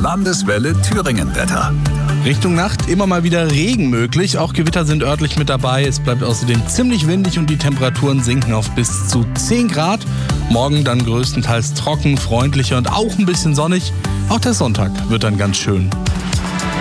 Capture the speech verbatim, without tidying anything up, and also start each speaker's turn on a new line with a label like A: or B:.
A: Landeswelle Thüringen-Wetter.
B: Richtung Nacht immer mal wieder Regen möglich. Auch Gewitter sind örtlich mit dabei. Es bleibt außerdem ziemlich windig und die Temperaturen sinken auf bis zu zehn Grad. Morgen dann größtenteils trocken, freundlicher und auch ein bisschen sonnig. Auch der Sonntag wird dann ganz schön.